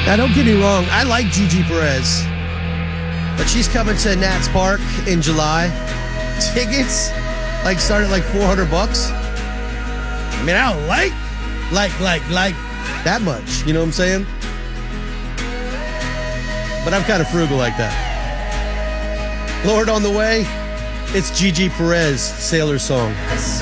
Now, don't get me wrong. I like Gigi Perez. But she's coming to Nats Park in July. Tickets, start at $400. I mean, I don't like that much. You know what I'm saying? But I'm kind of frugal like that. Lord on the way, it's Gigi Perez, Sailor Song.